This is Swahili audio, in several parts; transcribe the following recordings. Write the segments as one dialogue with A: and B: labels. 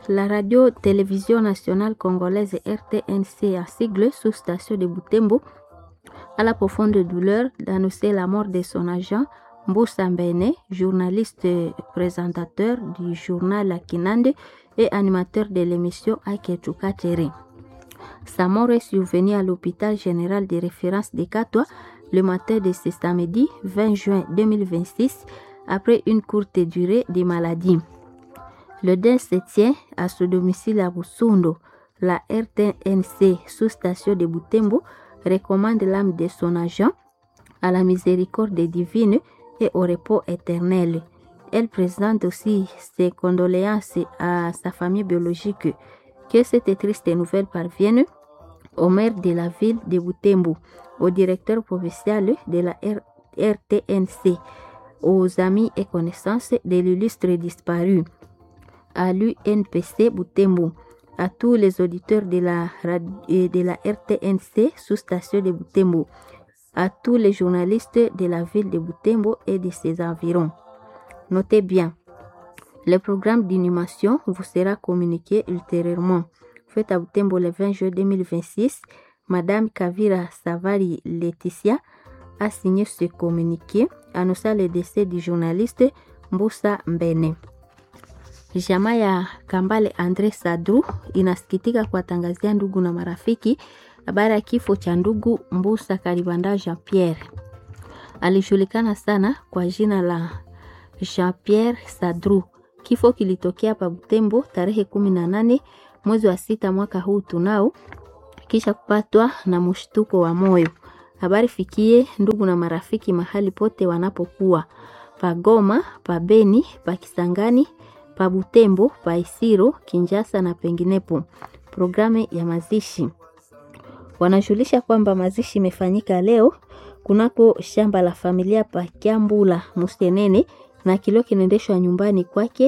A: La radio-télévision nationale congolaise RTNC a sigle sous-station de Butembo à la profonde douleur d'annoncer la mort de son agent Mbusa Mbene, journaliste présentateur du journal Kinande et animateur de l'émission Aketuka Tere. Sa mort est survenue à l'hôpital général de référence de Katwa le matin de ce samedi 20 juin 2026 après une courte durée de maladie. Le deuil se tient à son domicile à Busundo. La RTNC sous-station de Butembo recommande l'âme de son agent à la miséricorde divine et au repos éternel. Elle présente aussi ses condoléances à sa famille biologique. Que cette triste nouvelle parvienne au maire de la ville de Butembo, au directeur provincial de la RTNC, aux amis et connaissances de l'illustre disparu, à l'UNPC Butembo, à tous les auditeurs de la RTNC sous-station de Butembo, à tous les journalistes de la ville de Butembo et de ses environs. Notez bien, le programme d'inhumation vous sera communiqué ultérieurement. Fait à Butembo le 20 juin 2026, Madame Kavira Savari Laetitia a signé ce communiqué annonçant le décès du journaliste Mbusa Mbene. Jamaa ya Kambale Andre Sadru inasikitika kuwatangazia ndugu na marafiki habari ya kifo cha ndugu Mbusa Kalibanda Jean Pierre. Alijulikana sana kwa jina la Jean Pierre Sadru. Kifo kilitokea pa Butembo tarehe 18 mwezi wa 6 mwaka huu tunao, kisha kupatwa na mshtuko wa moyo. Habari fikie ndugu na marafiki mahali pote wanapokuwa, pa Goma, pa Beni, pa Kisangani, pa Butembo, pa Isiro, Kinshasa na penginepo. Programu ya mazishi. Wanajulisha kwamba mazishi imefanyika leo kunako shamba la familia pa Kiambula Musenene na kilio kinaendeshwa nyumbani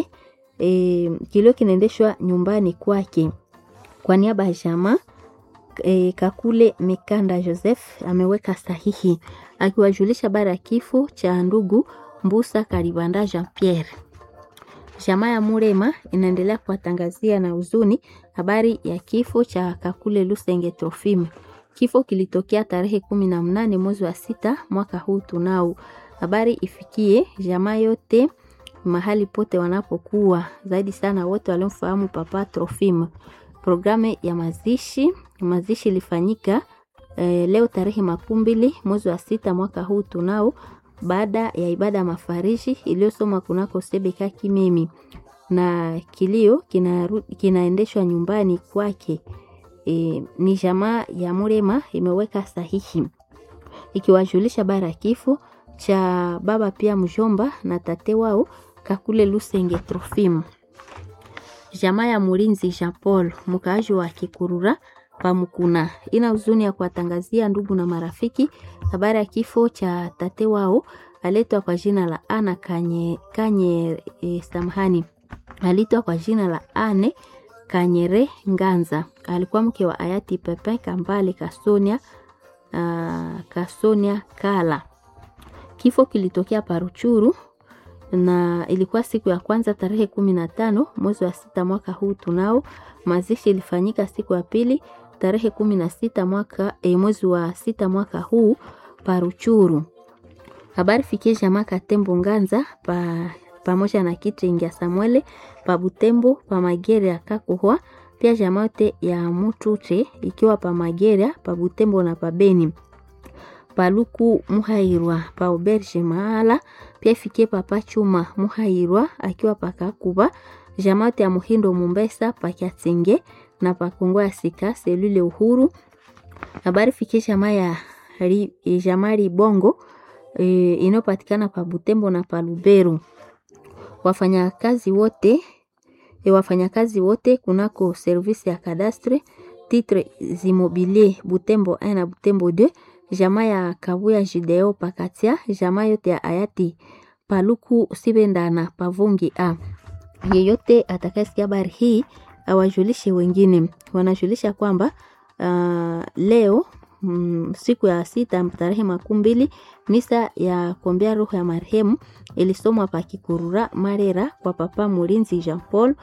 A: kwake. Kwa niaba ya jamaa Kakule Mikanda Joseph ameweka sahihi akiwajulisha habari ya kifo cha ndugu Mbusa Kalibanda Jean Pierre. Jamaa ya Murema inaendelea kuwatangazia na huzuni habari ya kifo cha Kakule Lusenge Trofime. Kifo kilitokea tarehe 18 mwezi wa 6 mwaka huu tunao. Habari ifikie jamaa yote mahali pote wanapokuwa, zaidi sana wote waliomfahamu Papa Trofime. Programu ya mazishi ilifanyika leo tarehe 12 mwezi wa 6 mwaka huu tunao, baada ya ibada ya mafariji iliyosoma kunako Sebeka Kimemi, na kilio kinaendeshwa nyumbani kwake. Ni jamaa ya Murema imeweka sahihi ikiwajulisha bara kifo cha baba pia mjomba na tate wao Kakule Lusenge Trofime. Jamaa ya Murinzi Jean Paul mkaaji wa Kikurura Pamukuna ina huzuni ya kuwatangazia ndugu na marafiki habari ya kifo cha tate wao aletwa kwa jina la Ana alitwa kwa jina la Ane Kanyere Nganza. Alikuwa mke wa hayati Pepe Kambale Kasonia Kala. Kifo kilitokea Paruchuru na ilikuwa siku ya kwanza tarehe 15 mwezi wa 6 mwaka huu tunao. Mazishi ilifanyika siku ya pili tarehe 16 mwezi wa 6 mwaka huu Paruchuru. Habari fikie jamaa Katembo Nganza pamoja na Kitringia Samuele pa Butembo pa Magere ya Kakuhwa, pia jamaa yote ya Mutute ikiwa pa Magere pa Butembo na pa Beni. Paluku Muhairwa pa Auberge Mahala, pia ifikie Papa Chuma Muhairwa akiwa pa Kakuba, jamaa yote ya Muhindo Mumbesa pa Kiatsenge na pa Kongo ya Sika selule Uhuru. Habari fikie jamaa ya Jamari Bongo inopatikana pa Butembo na pa Lubero. Wafanyakazi wote kunako service ya cadastre titre immobilier Butembo 1 na Butembo 2, jamaa ya Kabuya Jideo Pakatia, jamaa yote ya hayati Paluku Sibendana Pavungi A. Yeyote atakayesikia habari hii awajulishe wengine. Wanajulisha kwamba leo siku ya 6 tarehe 12 misa ya kuombea roho ya marehemu ilisomwa pa Kikurura Marera kwa Papa Murinzi Jean Paul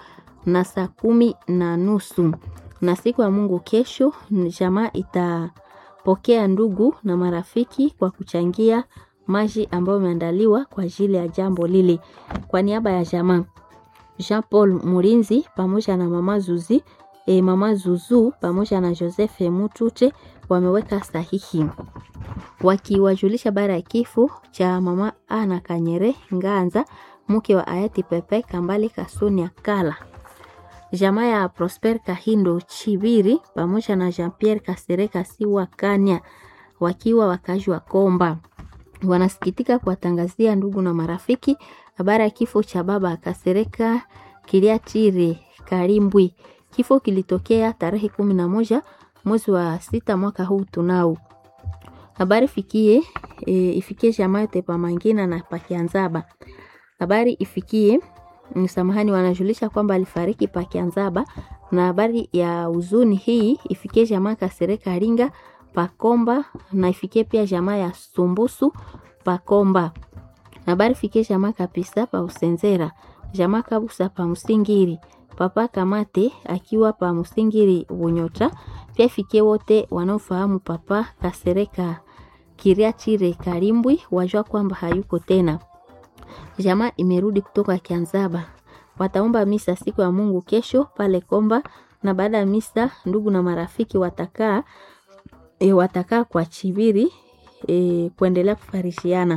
A: na saa 10:30. Na siku ya Mungu kesho, jamaa itapokea ndugu na marafiki kwa kuchangia maji ambayo imeandaliwa kwa ajili ya jambo lile. Kwa niaba ya jamaa, Jean Paul Murinzi pamoja na mama Zuzu pamoja na Joseph Mutute wameweka sahihi wakiwajulisha bara ya kifo cha mama Ana Kanyere Nganza, mke wa hayati Pepe Kambale Kasonia Kala. Jamaa ya Prosper Kahindo Chibiri pamoja na Jean-Pierre Kasereka Siwa Kanya wakiwa wakazi wa Komba wanasikitika kuwatangazia ndugu na marafiki habari ya kifo cha baba Kasereka Kiliatire Karimbwi. Kifo kilitokea tarehe 11 mwezi wa 6 mwaka huu tunao. Habari ifikie jamaa yote pa Mangina na pa Kianzaba. Habari ifikie wanajulisha kwamba alifariki pa Kianzaba, na habari ya huzuni hii ifikie jamaa Kasereka Ringa pa Komba, na ifikie pia jamaa ya Sumbusu pa Komba. Habari ifikie jamaa Kapisa pa Usenzera, jamaa Kabusa pa Musingiri, papa Kamate akiwa pa Musingiri Bunyota. Pia ifikie wote wanaofahamu papa Kasereka Kiliatire Karimbwi wajua kwamba hayuko tena. Jamaa imerudi kutoka Kianzaba. Wataomba misa siku ya Mungu kesho pale Komba, na baada ya misa ndugu na marafiki watakaa kwa Chibiri kuendelea kufarishiana.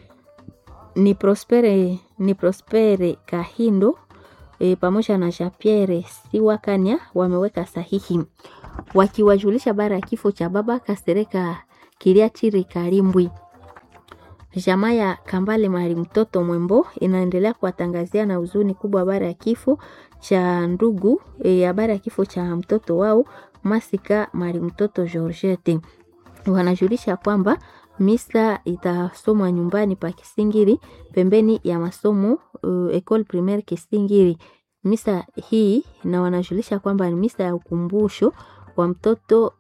A: Ni Prospere Kahindo pamoja na Jean-Pierre Siwakanya wameweka sahihi wakiwajulisha bara ya kifo cha baba Kasereka Kiliatire Karimbwi. Jamaa ya Kambale Mari Mtoto Mwembo inaendelea kuwatangazia na huzuni kubwa habari ya kifo cha ndugu, habari ya kifo cha mtoto wao Masika Mari Mtoto Georgette. Wanajulisha kwamba misa itasomwa nyumbani pa Kisingiri pembeni ya masomo Ecole Primaire Kisingiri. Misa hii na wanajulisha kwamba ni misa ya ukumbusho wa mtoto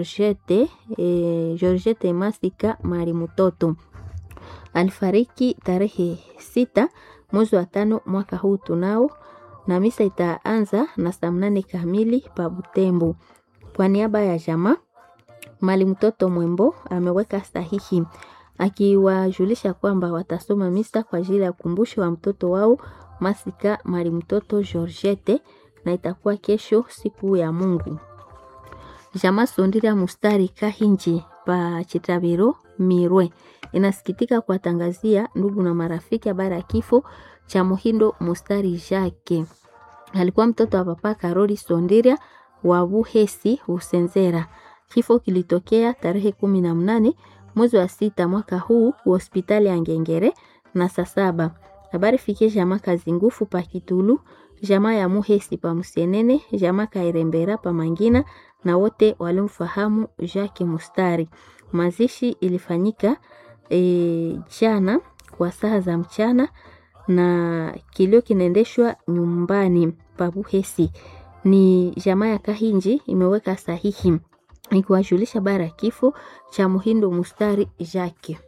A: Georgette Masika Mari Mtoto. Alifariki tarehe 6 mwezi wa 5 mwaka huu tunao, na misa itaanza na saa 8 kamili pa Butembo. Kwa niaba ya jamaa, Mali Mtoto Mwembo ameweka sahihi akiwajulisha kwamba watasoma misa kwa ajili ya ukumbusho wa mtoto wao Masika Mali Mtoto Georgette, na itakuwa kesho siku ya Mungu. Jamaa Sondira Mustari Kahinji pa Chitabiro Mirwe inasikitika kuwatangazia ndugu na marafiki habari ya kifo cha Muhindo Mustari Jake. Alikuwa mtoto wa papa Karoli Sondira wa Buhesi Usenzera. Kifo kilitokea tarehe 18 mwezi wa 6 mwaka huu hospitali ya Ngengere na saa 7. Habari fikie jamaa Kazingufu pa Kitulu, jamaa ya Muhesi pa Musenene, jamaa Kairembera pa Mangina na wote walimfahamu Jacques Mustari. Mazishi ilifanyika jana kwa saa za mchana, na kilio kinaendeshwa nyumbani pa Buhesi. Ni jamaa ya Kahinji imeweka sahihi ikiwajulisha bara kifo cha Muhindo Mustari Jacques.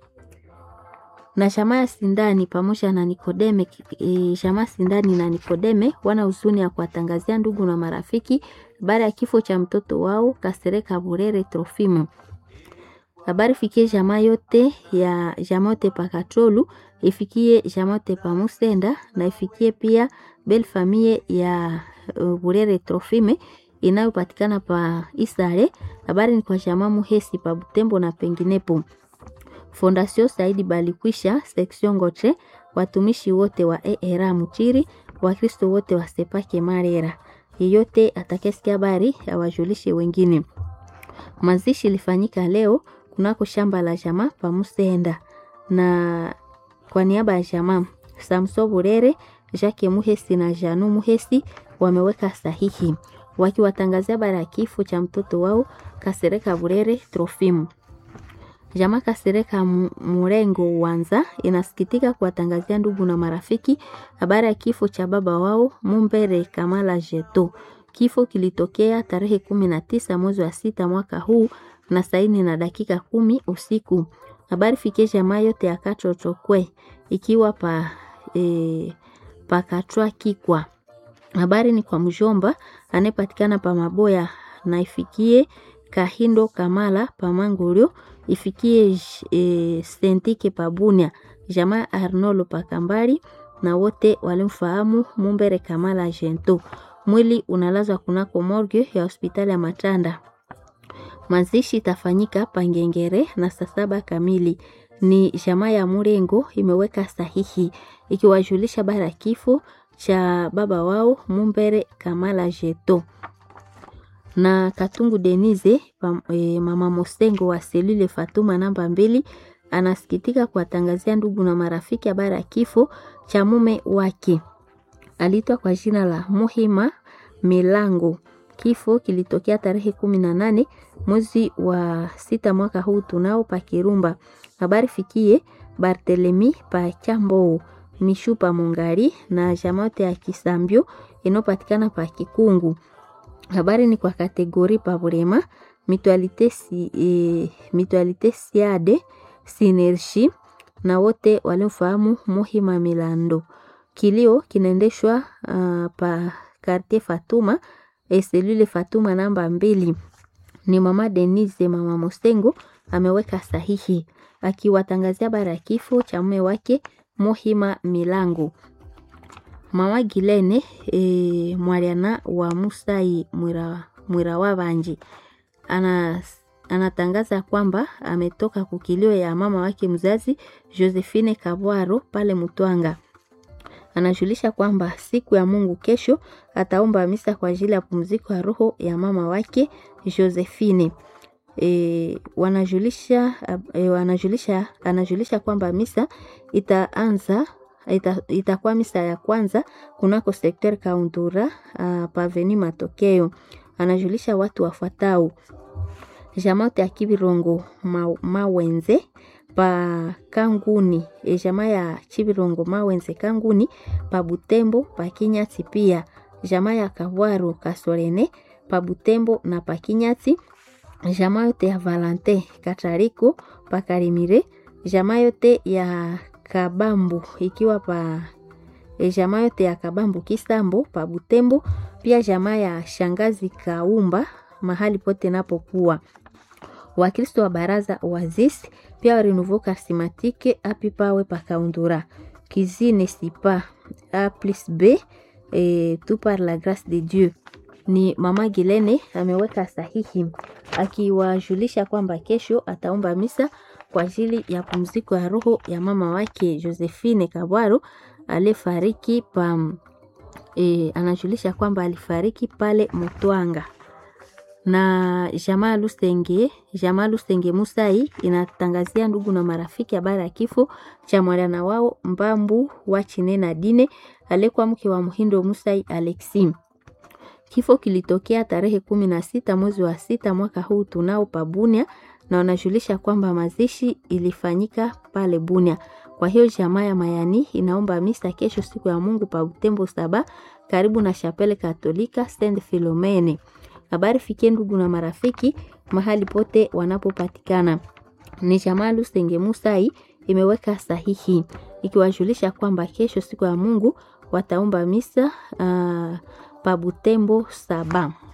A: Na jamaa ya Sindani pamoja na Nikodeme, jamaa Sindani na Nikodeme wana huzuni ya kuwatangazia ndugu na marafiki baada ya kifo cha mtoto wao Kasereka Burere Trofimo. Habari fikie jamaa yote Pakatolu, ifikie jamaa yote pa Musenda, na ifikie pia bel famille ya Burere Trofime inayopatikana pa Isare. Habari ni kwa jamaa Muhesi pa Butembo na penginepo. Fondation Saidi Balikwisha section Ngotre, watumishi wote wa ERA Mutiri, Wakristo wote wa Sepake Marera. Yeyote atakayesikia habari awajulishe wengine. Mazishi ilifanyika leo kunako shamba la jamaa pa Musenda, na kwa niaba ya jamaa Samso Burere, Jacques Muhesi na Janu Muhesi wameweka sahihi wakiwatangazia habari ya kifo cha mtoto wao Kasereka Burere Trofimu. Jamaa Kasereka Murengo Wanza inasikitika kuwatangazia ndugu na marafiki habari ya kifo cha baba wao Mumbere Kamala Jeto. Kifo kilitokea tarehe 19 mwezi wa 6 mwaka huu na saa 4:10 usiku. Habari fikie jamaa yote ya Katotokwe ikiwa pa Katwa Kikwa. Habari ni kwa mjomba anayepatikana pa Maboya, na ifikie Kahindo Kamala pa Mangolio, ifikie Sentike pa Bunia, jamaa Arnolo pa Kambari, na wote walimfahamu Mumbere Kamala Jento. Mwili unalazwa kunako morgue ya hospitali ya Matanda. Mazishi itafanyika Pangengere na saa 7 kamili. Ni jamaa ya Murengo imeweka sahihi ikiwajulisha bara kifo cha baba wao Mumbere Kamala Jeto. Na Katungu Denise mama Mosengo wa selule Fatuma namba 2 anasikitika kuwatangazia ndugu na marafiki habari ya kifo cha mume wake. Aliitwa kwa jina la Muhima Milango. Kifo kilitokea tarehe 18 mwezi wa 6 mwaka huu tunao pa Kirumba. Habari fikie Bartelemi pa Chambo, Mishupa Mongari na jamote ya Kisambio inopatikana pa Kikungu. Habari ni kwa kategori pa Burema, Mutualite Siade Synergie na wote walimfahamu Muhima Milando. Kilio kinaendeshwa pa Quartier Fatuma, selule Fatuma namba 2. Ni mama Denise mama Mosengo ameweka sahihi akiwatangazia bara kifo cha mume wake Muhima Milango. Mama Gilene Mwariana wa Musai Mwira wa Banji anatangaza kwamba ametoka kukilio ya mama wake mzazi Josephine Kabwaro pale Mutwanga. Anajulisha kwamba siku ya Mungu kesho ataomba misa kwa ajili ya pumziko ya roho ya mama wake Josephine. Anajulisha kwamba misa itakuwa misa ya kwanza kunako sekter Kaundura paveni Matokeo. Anajulisha watu wafuatao: jamaa ya Kibirongo Mawenze pa Kanguni, jamaa ya Kibirongo Mawenze Kanguni pa Butembo pa Kinyati, pia jamaa ya Kabwaro Kasorene pa Butembo na pa Kinyati, jamaa yote ya Valente Katariko pa Karimire, jamaa yote ya Kabambu ikiwa pa jamaa yote ya Kabambu Kisambo pa Butembo, pia jamaa ya Shangazi Kaumba mahali pote napokuwa. Wakristo wa baraza Oasis pia wa Renouveau Charismatique apipawe pa Kaundura. Kizine sipa A plus B tout par la grâce de Dieu. Ni mama Gilene ameweka sahihi akiwajulisha kwamba kesho ataomba misa kwa ajili ya pumziko ya roho ya mama wake Josephine Kabwaro alifariki pa anajulisha kwamba alifariki pale Mutwanga. Na jamaa Lusenge Musai inatangazia ndugu na marafiki habari ya kifo cha mwana wao Mbambu wa Chinena Dine alikuwa mke wa Muhindo Musai Alexi. Kifo kilitokea tarehe 16 mwezi wa 6 mwaka huu tunao pa Bunia, na wanajulisha kwamba mazishi ilifanyika pale Bunia. Kwa hiyo jamaa ya Mayani inaomba misa kesho siku ya Mungu pa Butembo Saba karibu na Chapelle Katolika Saint Philomene. Habari fikie ndugu na marafiki mahali pote wanapopatikana. Ni jamaa Lusenge Musai imeweka sahihi ikiwajulisha kwamba kesho siku ya Mungu wataomba misa pa Butembo Saba.